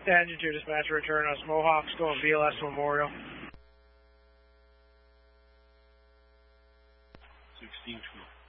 Engine 2 dispatcher, return us Mohawks going BLS Memorial. 1612.